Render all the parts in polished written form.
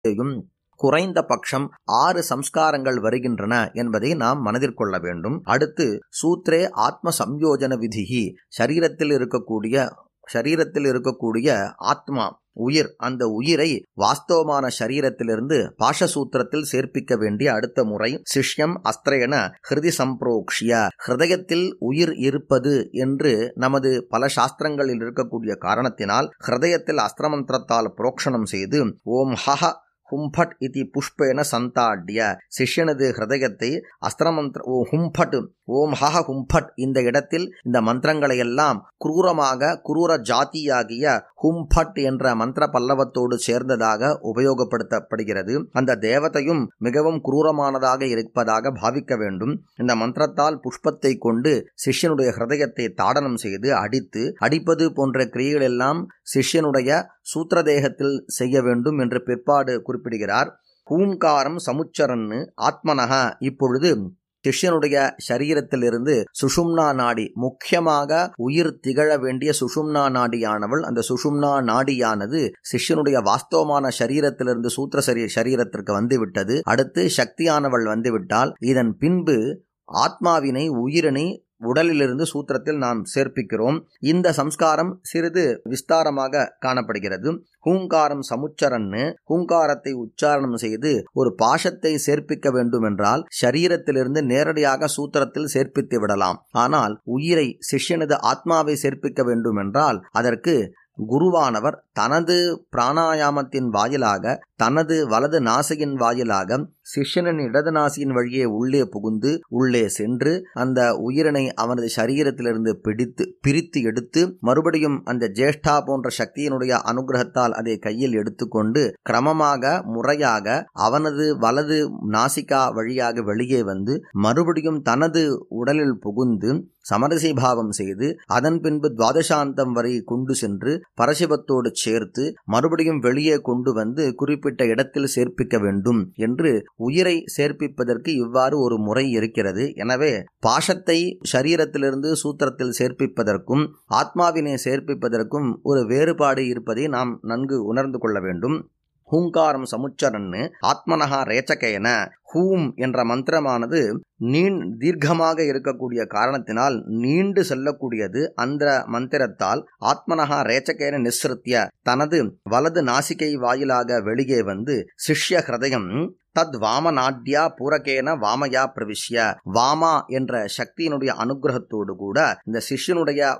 குறைந்த பட்சம் 6 சம்ஸ்காரங்கள் வருகின்றன என்பதை நாம் மனதில் கொள்ள வேண்டும். அடுத்து சூத்ரே ஆத்ம சம்யோஜன விதிஹி, சரீரத்தில் இருக்கக்கூடிய ஆத்மா உயிர், அந்த உயிரை வாஸ்தவமான சரீரத்திலிருந்து பாஷசூத்திரத்தில் சேர்ப்பிக்க வேண்டிய அடுத்த முறை சிஷ்யம் அஸ்திரேன ஹிருதி சம்பிரோக்ஷிய, ஹிருதயத்தில் உயிர் இருப்பது என்று நமது பல சாஸ்திரங்களில் இருக்கக்கூடிய காரணத்தினால் ஹிருதயத்தில் அஸ்திரமந்திரத்தால் புரோக்ஷணம் செய்து ஓம் ஹஹ ஹும்பட் இதி புஷ்பேன சந்தாட்ய, சிஷ்யனது ஹிருதயத்தை அஸ்திரமந்திர ஹும்பட் ஓம் ஹஹ ஹும்பட் இந்த இடத்தில் இந்த மந்திரங்களை எல்லாம் குரூர ஜாதியாகிய ஹும்பட் என்ற மந்திர பல்லவத்தோடு சேர்ந்ததாக உபயோகப்படுத்தப்படுகிறது. அந்த தேவதையும் மிகவும் குரூரமானதாக இருப்பதாக பாவிக்க வேண்டும். இந்த மந்திரத்தால் புஷ்பத்தை கொண்டு சிஷ்யனுடைய ஹிருதயத்தை தாடனம் செய்து அடிப்பது போன்ற கிரியைகள் எல்லாம் சிஷ்யனுடைய சூத்திரதேகத்தில் செய்ய வேண்டும் என்று பிற்பாடு குறிப்பிடுகிறார். ஹூங்காரம் சமுச்சரன்னு ஆத்மனஹ, இப்பொழுது சிஷ்யனுடைய சரீரத்திலிருந்து சுஷும்னா நாடி, முக்கியமாக உயிர் திகழ வேண்டிய சுஷும்னா நாடியானவள், அந்த சுஷும்னா நாடியானது சிஷ்யனுடைய வாஸ்தவமான சரீரத்திலிருந்து சூத்திர சரீரத்திற்கு வந்துவிட்டது. அடுத்து சக்தியானவள் வந்துவிட்டால் இதன் பின்பு ஆத்மாவினை உயிரினை உடலிலிருந்து சூத்திரத்தில் நாம் சேர்ப்பிக்கிறோம். இந்த சம்ஸ்காரம் சிறிது விஸ்தாரமாக காணப்படுகிறது. ஹூங்காரம் சமுச்சரன்னு, ஹூங்காரத்தை உச்சாரணம் செய்து ஒரு பாஷத்தை சேர்ப்பிக்க வேண்டும் என்றால் சரீரத்திலிருந்து நேரடியாக சூத்திரத்தில் சேர்ப்பித்து விடலாம். ஆனால் உயிரை, சிஷ்யனது ஆத்மாவை சேர்ப்பிக்க வேண்டும் என்றால் அதற்கு குருவானவர் தனது பிராணாயாமத்தின் வாயிலாக, தனது வலது நாசியின் வாயிலாக சிஷ்யனின் இடது நாசியின் வழியே உள்ளே புகுந்து உள்ளே சென்று அந்த உயிரினை அவனது சரீரத்திலிருந்து பிரித்து எடுத்து மறுபடியும் அந்த ஜேஷ்டா போன்ற சக்தியினுடைய அனுகிரகத்தால் அதை கையில் எடுத்துக்கொண்டு கிரமமாக முறையாக அவனது வலது நாசிகா வழியாக வெளியே வந்து மறுபடியும் தனது உடலில் புகுந்து சமரசி பாவம் செய்து அதன் பின்பு துவாதசாந்தம் வரை கொண்டு சென்று பரசிவத்தோடு சேர்த்து மறுபடியும் வெளியே கொண்டு வந்து குறிப்பிட்ட இடத்தில் சேர்ப்பிக்க வேண்டும் என்று உயிரை சேர்ப்பிப்பதற்கு இவ்வாறு ஒரு முறை இருக்கிறது. எனவே பாஷத்தை சரீரத்திலிருந்து சூத்திரத்தில் சேர்ப்பிப்பதற்கும் ஆத்மாவினை சேர்ப்பிப்பதற்கும் ஒரு வேறுபாடு இருப்பதை நாம் நன்கு உணர்ந்து கொள்ள வேண்டும். ஹூங்காரம் சமுச்சரன்னு ஆத்மனஹா ரேச்சகேன, ஹூம் என்ற மந்திரமானது தீர்க்கமாக இருக்கக்கூடிய காரணத்தினால் நீண்டு செல்லக்கூடியது. அந்த மந்திரத்தால் ஆத்மனஹா ரேச்சகேன நிஸ்ருத்திய, தனது வலது நாசிகை வாயிலாக வெளியே வந்து சிஷ்ய ஹிருதயம் தத் வாமநாட்யா பூரகேன வாமயா பிரவிஷ்ய, வாமா என்ற சக்தியினுடைய அனுகிரகத்தோடு கூட இந்த சிஷ்யனுடைய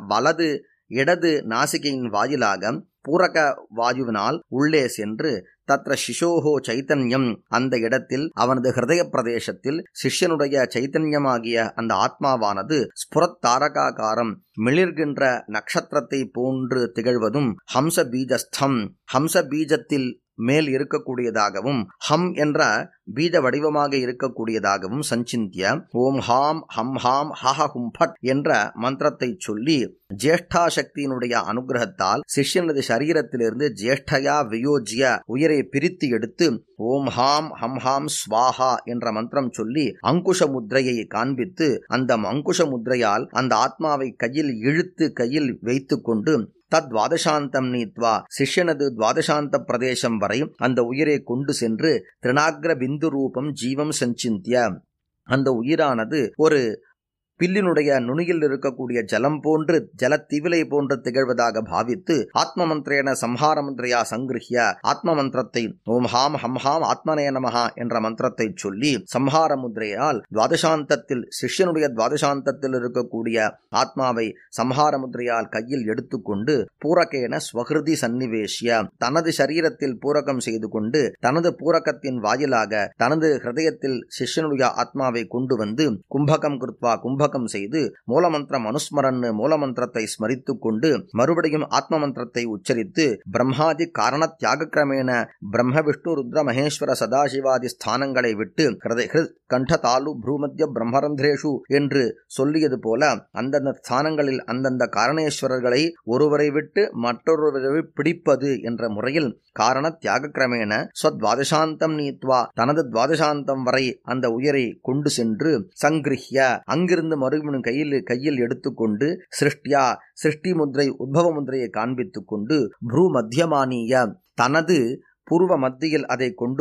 இடது நாசிகையின் வாயிலாக பூரக வாயுவினால் உள்ளே சென்று தத்ர சிசோஹோ சைத்தன்யம், அந்த இடத்தில் அவனது ஹிருதய பிரதேசத்தில் சிஷ்யனுடைய சைத்தன்யமாகிய அந்த ஆத்மாவானது ஸ்புரத் தாரகாகாரம், மிளிர்கின்ற நட்சத்திரத்தை போன்று திகழ்வதும் ஹம்ச பீஜஸ்தம், ஹம்ச பீஜத்தில் மேல் இருக்கக்கூடியதாகவும் ஹம் என்ற பீஜ வடிவமாக இருக்கக்கூடியதாகவும் சஞ்சிந்திய ஓம் ஹாம் ஹம் ஹாம் ஹஹ ஹும்பட் என்ற மந்திரத்தை சொல்லி ஜேஷ்டா சக்தியினுடைய அனுகிரகத்தால் சிஷ்யனது சரீரத்திலிருந்து ஜேஷ்டயா வியோஜ்ய உயிரை பிரித்து எடுத்து ஓம் ஹாம் ஹம் ஹாம் ஸ்வாஹா என்ற மந்திரம் சொல்லி அங்குஷ முத்ரையை காண்பித்து அந்த அங்குஷ முத்ரையால் அந்த ஆத்மாவை கையில் இழுத்து கையில் வைத்து கொண்டு தத்வாதசாந்தம் நீத்வா, சிஷ்யனது துவாதசாந்த பிரதேசம் வரை அந்த உயிரை கொண்டு சென்று திருநாக்ர பிந்து ரூபம் ஜீவம் சஞ்சிந்திய, அந்த உயிரானது ஒரு பில்லினுடைய நுனியில் இருக்கக்கூடிய ஜலம் போன்று ஜலத்தீவிலை போன்று திகழ்வதாக பாவித்து ஆத்ம மந்திரேன சம்ஹார முத்ரையா சங்கிருஹ்ய, ஆத்ம மந்திரத்தை ஓம் ஹாம் ஹம் ஹாம் ஆத்மனே நமஹா என்ற மந்திரத்தை சொல்லி சம்ஹார முத்ரையால் துவாதசாந்தத்தில் சிஷ்யனுடைய துவாதசாந்தத்தில் இருக்கக்கூடிய ஆத்மாவை சம்ஹார முத்ரையால் கையில் எடுத்துக்கொண்டு பூரகேன ஸ்வஹிருதி சன்னிவேஷ்ய, தனது சரீரத்தில் பூரகம் செய்து கொண்டு தனது பூரகத்தின் வாயிலாக தனது ஹிருதயத்தில் சிஷ்யனுடைய ஆத்மாவை கொண்டு வந்து கும்பகம் கிருத்வா, கும்பகம் செய்து மூலமந்திரம் அனுஸ்மரன், மூலமந்திரத்தை ஸ்மரித்து கொண்டு மறுபடியும் ஆத்ம மந்திரத்தை உச்சரித்து பிரம்மாதி காரண தியாக கிரமேண பிரம்ம விஷ்ணு ருத்ர மகேஸ்வர சதாசிவாதி ஸ்தானங்களை விட்டு கண்ட தாலு ப்ரூமத்திய பிரம்மரந்திரேஷு என்று சொல்லியது போல அந்தந்த ஸ்தானங்களில் அந்தந்த காரணேஸ்வரர்களை ஒருவரை விட்டு மற்றொருவரை பிடிப்பது என்ற முறையில் காரண தியாக கிரமேண ஸ்வத்வாதசாந்தம் நீத்வா, தனது துவாதசாந்தம் வரை அந்த உயிரை கொண்டு சென்று சங்கிருஹ்ய, அங்கிருந்து மறுபடியும் கையில் எடுத்துக்கொண்டு சிருஷ்டியா, சிருஷ்டி முத்ரை உத்பவ முத்ரையை காண்பித்துக் கொண்டு ப்ரூ மத்தியமானிய, தனது பூர்வ மத்தியில் அதை கொண்டு